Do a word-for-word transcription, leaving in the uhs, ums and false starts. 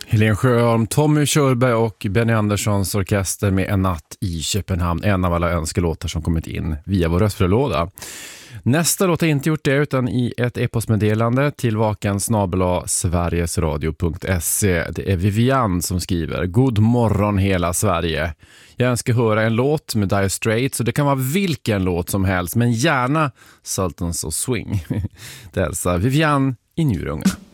Helene Sjöholm, Tommy Körberg och Benny Anderssons orkester med En natt i Köpenhamn. En av alla önskelåtar som kommit in via vår röstbrevlåda. Nästa låt har inte gjort det utan i ett e-postmeddelande till vaken snabel-a sverigesradio punkt se. Det är Vivian som skriver: God morgon hela Sverige. Jag önskar höra en låt med Dire Straits, så det kan vara vilken låt som helst, men gärna Sultans of Swing. Det är alltså Vivian i Njurunga.